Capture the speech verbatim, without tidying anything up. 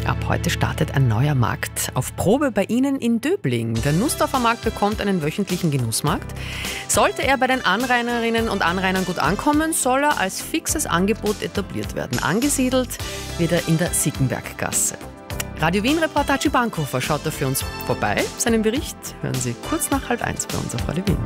Ab heute startet ein neuer Markt auf Probe bei Ihnen in Döbling. Der Nussdorfer Markt bekommt einen wöchentlichen Genussmarkt. Sollte er bei den Anrainerinnen und Anrainern gut ankommen, soll er als fixes Angebot etabliert werden. Angesiedelt wird er in der Sickenberggasse. Radio Wien-Reporter Hatschi Bankhofer schaut da für uns vorbei. Seinen Bericht hören Sie kurz nach halb eins bei uns auf Radio Wien.